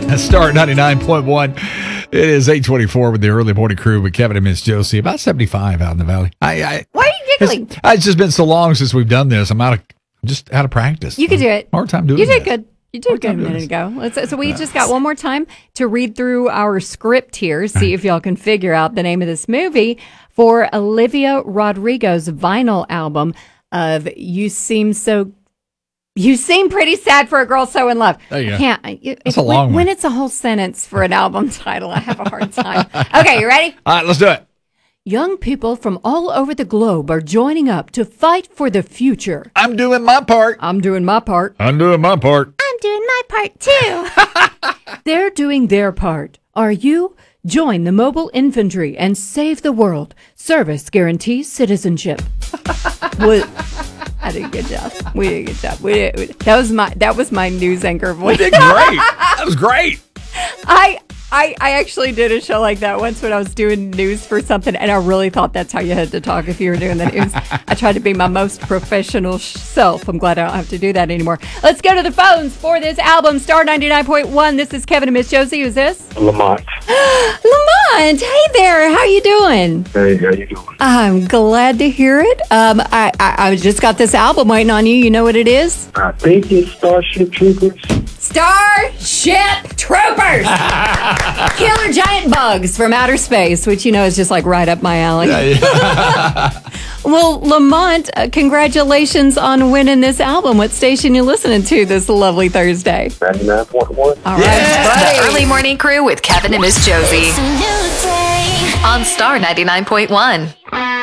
Star 99.1. It is 8:24 with the early morning crew with Kevin and Miss Josie. About 75 out in the valley. Why are you giggling? It's just been so long since we've done this. I'm out of practice. You could do it. Hard time doing it. You did this. good. You did good a minute ago. So we just got one more time to read through our script here, see if y'all can figure out the name of this movie for Olivia Rodrigo's vinyl album of You Seem Pretty Sad for a Girl So in Love. There you go. It's a long one. When it's a whole sentence for an album title, I have a hard time. Okay, you ready? All right, let's do it. Young people from all over the globe are joining up to fight for the future. I'm doing my part. I'm doing my part. I'm doing my part. I'm doing my part too. They're doing their part. Are you? Join the mobile infantry and save the world. Service guarantees citizenship. I did a good job. We did a good job. That was my news anchor voice. You did great. That was great. I actually did a show like that once when I was doing news for something, and I really thought that's how you had to talk if you were doing the news. I tried to be my most professional self. I'm glad I don't have to do that anymore. Let's go to the phones for this album, Star 99.1. This is Kevin and Miss Josie. Who's this? Lamont. Lamont, hey there. How you doing? Hey, how you doing? I'm glad to hear it. I just got this album waiting on you. You know what it is? I think it's Starship Troopers. Starship Troopers! Killer giant bugs from outer space, which you know is just like right up my alley. Well, Lamont, congratulations on winning this album. What station you listening to this lovely Thursday? 99.1. All right, The Early Morning Crew with Kevin and Miss Josie on Star 99.1.